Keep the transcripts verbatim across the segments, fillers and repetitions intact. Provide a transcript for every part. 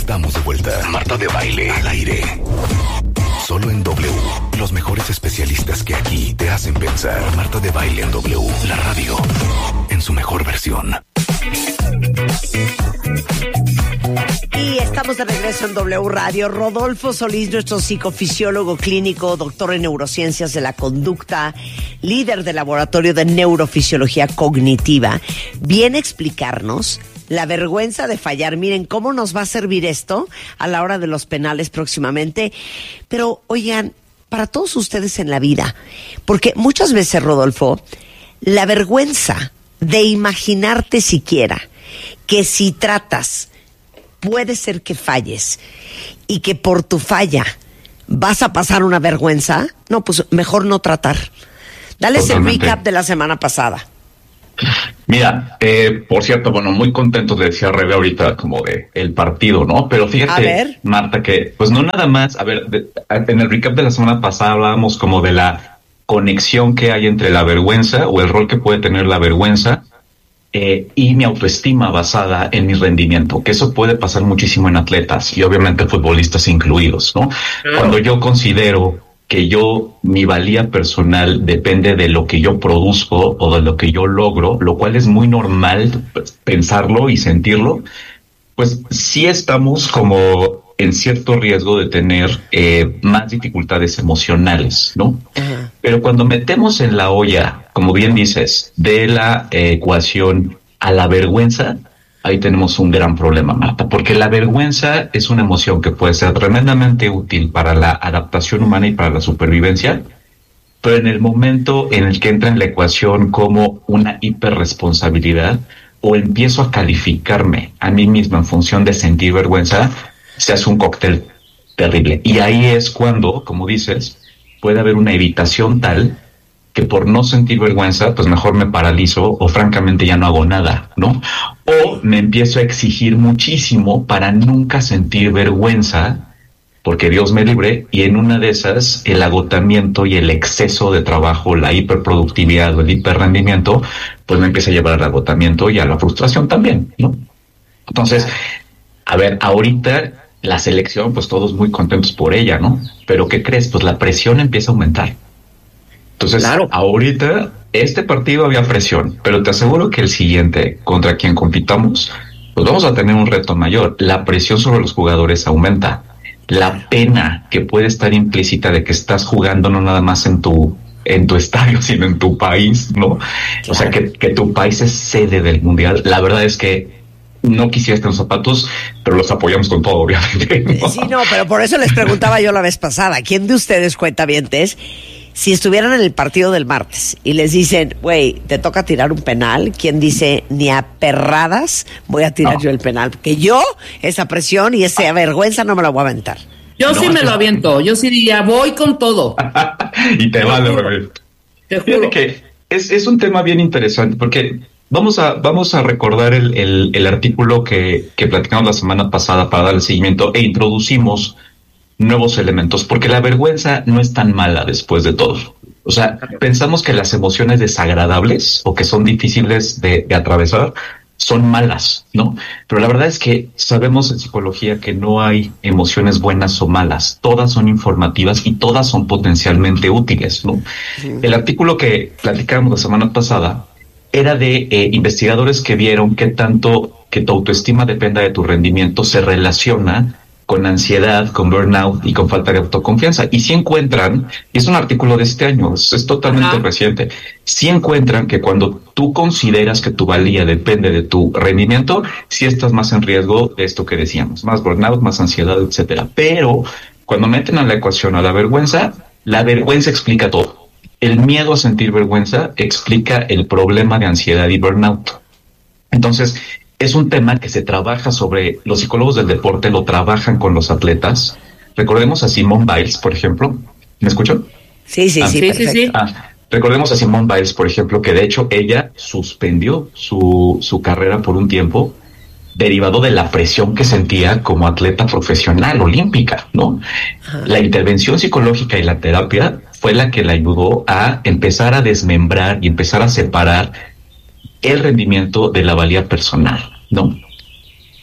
Estamos de vuelta. Marta de Baile al aire. Solo en W. Los mejores especialistas que aquí te hacen pensar. Marta de Baile en W. La radio en su mejor versión. Y estamos de regreso en W Radio. Rodolfo Solís, nuestro psicofisiólogo clínico, doctor en neurociencias de la conducta, líder del laboratorio de neurofisiología cognitiva, viene a explicarnos la vergüenza de fallar. Miren cómo nos va a servir esto a la hora de los penales próximamente. Pero, oigan, para todos ustedes en la vida, porque muchas veces, Rodolfo, la vergüenza de imaginarte siquiera que si tratas, puede ser que falles y que por tu falla vas a pasar una vergüenza, no, pues mejor no tratar. Dales Totalmente. El recap de la semana pasada. Mira, eh, por cierto, bueno, muy contento de decir Rebe ahorita como de el partido, ¿no? Pero fíjate, Marta, que pues no nada más, a ver, de, en el recap de la semana pasada hablábamos como de la conexión que hay entre la vergüenza o el rol que puede tener la vergüenza eh, y mi autoestima basada en mi rendimiento, que eso puede pasar muchísimo en atletas y obviamente futbolistas incluidos, ¿no? Claro. Cuando yo considero que yo, mi valía personal depende de lo que yo produzco o de lo que yo logro, lo cual es muy normal pensarlo y sentirlo, pues sí estamos como en cierto riesgo de tener eh, más dificultades emocionales, ¿no? Uh-huh. Pero cuando metemos en la olla, como bien dices, de la eh, ecuación a la vergüenza, ahí tenemos un gran problema, Marta, porque la vergüenza es una emoción que puede ser tremendamente útil para la adaptación humana y para la supervivencia, pero en el momento en el que entra en la ecuación como una hiperresponsabilidad o empiezo a calificarme a mí misma en función de sentir vergüenza, se hace un cóctel terrible. Y ahí es cuando, como dices, puede haber una evitación tal que por no sentir vergüenza, pues mejor me paralizo o francamente ya no hago nada, ¿no? O me empiezo a exigir muchísimo para nunca sentir vergüenza, porque Dios me libre, y en una de esas el agotamiento y el exceso de trabajo, la hiperproductividad o el hiperrendimiento, pues me empieza a llevar al agotamiento y a la frustración también, ¿no? Entonces, a ver, ahorita la selección, pues todos muy contentos por ella, ¿no? Pero ¿qué crees? Pues la presión empieza a aumentar. Entonces, claro. Ahorita, este partido había presión, pero te aseguro que el siguiente, contra quien compitamos, pues vamos a tener un reto mayor. La presión sobre los jugadores aumenta. La pena que puede estar implícita de que estás jugando no nada más en tu en tu estadio, sino en tu país, ¿no? Claro. O sea, que, que tu país es sede del Mundial. La verdad es que no quisiera estar en los zapatos, pero los apoyamos con todo, obviamente, ¿no? Sí, no, pero por eso les preguntaba yo la vez pasada, ¿quién de ustedes, cuentavientes, si estuvieran en el partido del martes y les dicen, güey, te toca tirar un penal, ¿quién dice, ni a perradas voy a tirar no. yo el penal? Porque yo, esa presión y esa vergüenza no me la voy a aventar. Yo no, sí me lo aviento, yo sí diría, voy con todo. Y te vale, bebé. Te juro. Que es, es un tema bien interesante, porque vamos a, vamos a recordar el, el, el artículo que, que platicamos la semana pasada para darle seguimiento e introducimos nuevos elementos, porque la vergüenza no es tan mala después de todo. O sea, pensamos que las emociones desagradables o que son difíciles de, de atravesar son malas, ¿no? Pero la verdad es que sabemos en psicología que no hay emociones buenas o malas. Todas son informativas y todas son potencialmente útiles, ¿no? Sí. El artículo que platicábamos la semana pasada era de eh, investigadores que vieron que tanto que tu autoestima dependa de tu rendimiento se relaciona con ansiedad, con burnout y con falta de autoconfianza. Y si encuentran, y es un artículo de este año, es, es totalmente Ajá. reciente, si encuentran que cuando tú consideras que tu valía depende de tu rendimiento, sí estás más en riesgo de esto que decíamos, más burnout, más ansiedad, etcétera. Pero cuando meten a la ecuación a la vergüenza, la vergüenza explica todo. El miedo a sentir vergüenza explica el problema de ansiedad y burnout. Entonces, es un tema que se trabaja sobre, los psicólogos del deporte lo trabajan con los atletas. Recordemos a Simone Biles, por ejemplo. ¿Me escuchan? Sí, sí, ah, sí, sí, sí, sí. Ah, recordemos a Simone Biles, por ejemplo, que de hecho ella suspendió su, su carrera por un tiempo, derivado de la presión que sentía como atleta profesional olímpica, ¿no? Ajá. La intervención psicológica y la terapia fue la que la ayudó a empezar a desmembrar y empezar a separar el rendimiento de la valía personal, ¿no?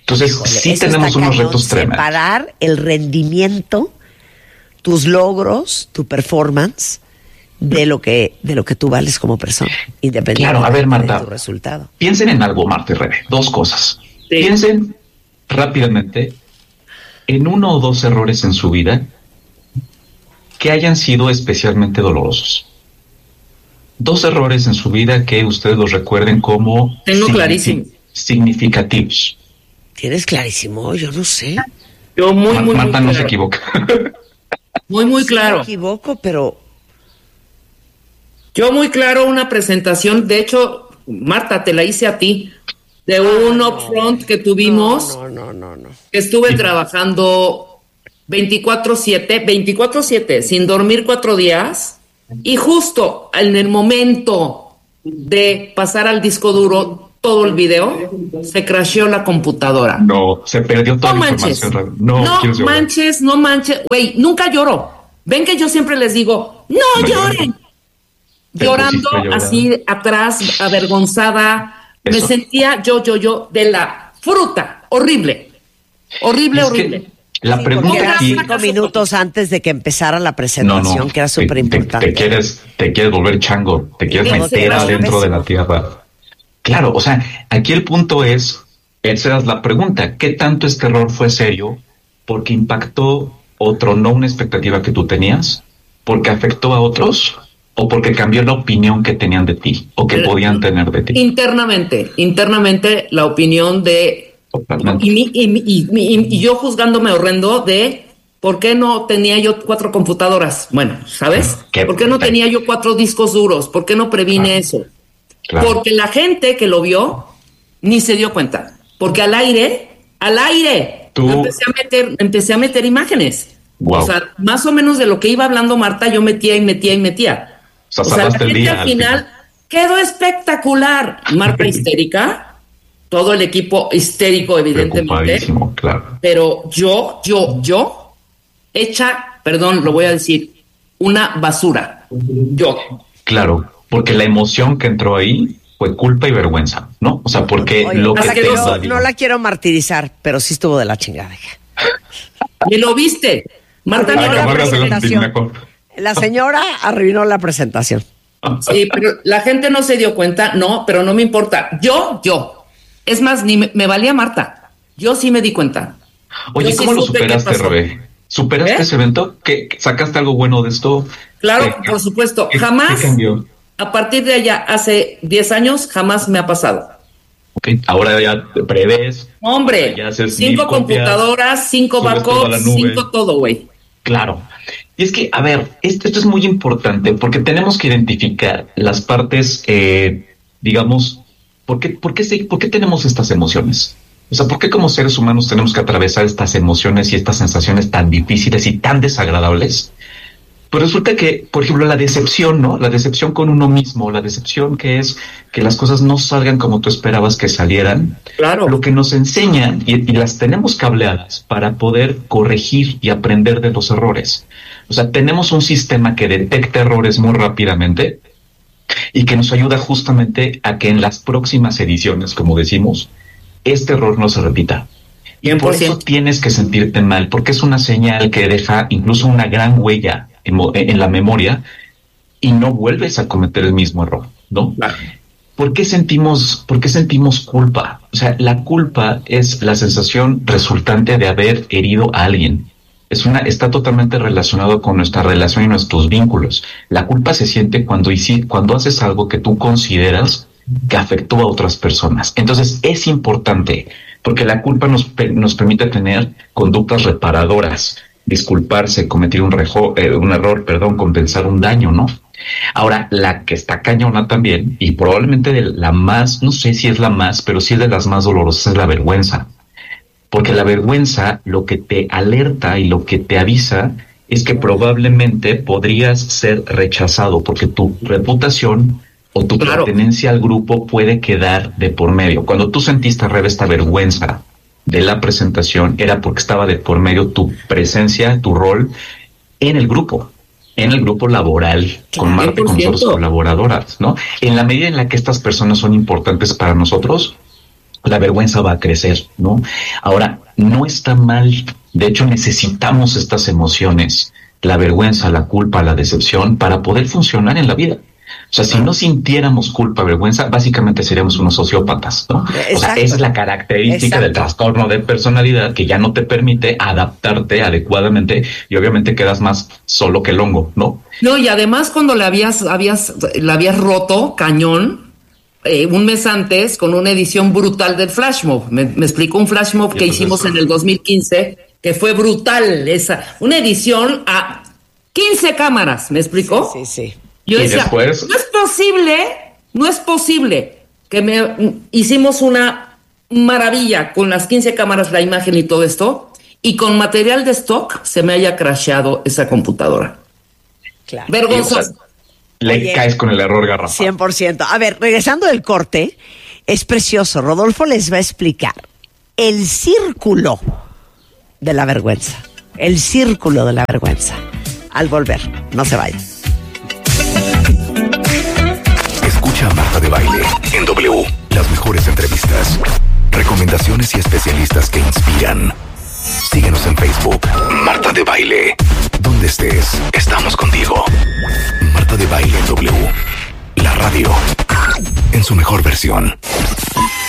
Entonces, Híjole, sí tenemos unos cañón, retos tremendos. Separar el rendimiento, tus logros, tu performance, de lo que de lo que tú vales como persona, independientemente claro, a ver, Marta, de tu resultado. Piensen en algo, Marta y Rebe, dos cosas. Sí. Piensen rápidamente en uno o dos errores en su vida que hayan sido especialmente dolorosos. Dos errores en su vida que ustedes los recuerden como Tengo signific- clarísimo. significativos. ¿Tienes clarísimo? Yo no sé. Yo muy, Ma- muy, Marta muy no claro. se equivoca. Muy, muy sí claro. Me equivoco, pero... Yo muy claro una presentación, de hecho, Marta, te la hice a ti, de ah, un no, upfront que tuvimos, no, no, no, no. que estuve sí. trabajando veinticuatro siete, veinticuatro siete, sin dormir cuatro días, y justo en el momento de pasar al disco duro todo el video, se crasheó la computadora. No, se perdió toda no la manches, información. No, no manches, no manches, güey, nunca lloro. Ven que yo siempre les digo, no, no lloren. Llorando así atrás, avergonzada, Eso. me sentía yo, yo, yo de la fruta, horrible, horrible, horrible. La sí, pregunta aquí, cinco minutos antes de que empezara la presentación, no, no, que era súper importante. Te, te, te quieres, te quieres volver chango, te quieres sí, meter adentro de la tierra. Claro, o sea, aquí el punto es, esa es la pregunta, ¿qué tanto este error fue serio? Porque impactó o tronó una expectativa que tú tenías, porque afectó a otros, o porque cambió la opinión que tenían de ti, o que Pero, podían tener de ti. Internamente, internamente la opinión de... Y, mi, y, mi, y, mi, y yo juzgándome horrendo de por qué no tenía yo cuatro computadoras. Bueno, ¿sabes? ¿Qué? ¿Por qué no tenía yo cuatro discos duros? ¿Por qué no previne claro. eso? Claro. Porque la gente que lo vio ni se dio cuenta. Porque al aire, al aire, Tú... empecé a meter, empecé a meter imágenes. Wow. O sea, más o menos de lo que iba hablando Marta, yo metía y metía y metía. O sea, o sea la gente el día, al final, al final quedó espectacular. Marta histérica, todo el equipo histérico, evidentemente. Claro. Pero yo, yo, yo, hecha, perdón, lo voy a decir, una basura. Yo. Claro, porque la emoción que entró ahí fue culpa y vergüenza, ¿no? O sea, porque Oye, lo que que te no, no la quiero martirizar, pero sí estuvo de la chingada. ¿Y lo viste? Marta, no la presentación. La señora arruinó la presentación. Sí, pero la gente no se dio cuenta, no, pero no me importa. Yo, yo. Es más, ni me, me valía Marta. Yo sí me di cuenta. Oye, yo ¿cómo sí lo superaste, Rebe? ¿Superaste ¿Eh? ese evento? ¿Qué, ¿Sacaste algo bueno de esto? Claro, ¿Qué, por supuesto. ¿qué, jamás, ¿qué cambió? A partir de allá, hace diez años, jamás me ha pasado. Ok, ahora ya te prevés. Hombre, ya haces cinco computadoras, cinco backups, cinco todo, güey. Claro. Y es que, a ver, esto, esto es muy importante porque tenemos que identificar las partes, eh, digamos, ¿por qué, por, qué se, ¿por qué tenemos estas emociones? O sea, ¿por qué como seres humanos tenemos que atravesar estas emociones y estas sensaciones tan difíciles y tan desagradables? Pues resulta que, por ejemplo, la decepción, ¿no? La decepción con uno mismo, la decepción que es que las cosas no salgan como tú esperabas que salieran. Claro. Lo que nos enseñan, y, y las tenemos cableadas para poder corregir y aprender de los errores. O sea, tenemos un sistema que detecta errores muy rápidamente y que nos ayuda justamente a que en las próximas ediciones, como decimos, este error no se repita. Y por eso tienes que sentirte mal, porque es una señal que deja incluso una gran huella en, en la memoria y no vuelves a cometer el mismo error, ¿no? Claro. ¿Por qué sentimos, por qué sentimos culpa? O sea, la culpa es la sensación resultante de haber herido a alguien. Es una, está totalmente relacionado con nuestra relación y nuestros vínculos. La culpa se siente cuando, cuando haces algo que tú consideras que afectó a otras personas. Entonces es importante, porque la culpa nos, nos permite tener conductas reparadoras, disculparse, cometer un, rejo, eh, un error, perdón, compensar un daño, ¿no? Ahora, la que está cañona también, y probablemente de la más, no sé si es la más, pero sí es de las más dolorosas, es la vergüenza. Porque la vergüenza lo que te alerta y lo que te avisa es que probablemente podrías ser rechazado, porque tu reputación o tu claro. pertenencia al grupo puede quedar de por medio. Cuando tú sentiste, Rebe, esta vergüenza de la presentación, era porque estaba de por medio tu presencia, tu rol en el grupo, en el grupo laboral, con Marta y con nosotros colaboradoras, ¿no? En la medida en la que estas personas son importantes para nosotros, la vergüenza va a crecer, ¿no? Ahora, no está mal, de hecho necesitamos estas emociones, la vergüenza, la culpa, la decepción, para poder funcionar en la vida. O sea, si no sintiéramos culpa, vergüenza, básicamente seríamos unos sociópatas, ¿no? Exacto. O sea, esa es la característica Exacto. del trastorno de personalidad que ya no te permite adaptarte adecuadamente y obviamente quedas más solo que el hongo, ¿no? No, y además cuando le habías, habías, la habías roto, cañón, eh, un mes antes con una edición brutal del Flash Mob. Me, me explicó un Flash Mob que hicimos eso en el dos mil quince, que fue brutal, esa, una edición a quince cámaras, ¿me explicó? Sí, sí, sí. Yo decía, después? no es posible, no es posible que me hicimos una maravilla con las quince cámaras, la imagen y todo esto, y con material de stock se me haya crasheado esa computadora. Claro. Vergonzoso. Le Oye, caes con el error garrafal. cien por ciento. A ver, regresando del corte, es precioso. Rodolfo les va a explicar el círculo de la vergüenza. El círculo de la vergüenza. Al volver, no se vayan. Escucha a Marta de Baile en W. Las mejores entrevistas, recomendaciones y especialistas que inspiran. Síguenos en Facebook, Marta de Baile. Donde estés, estamos contigo. Marta de Baile en W. La radio en su mejor versión.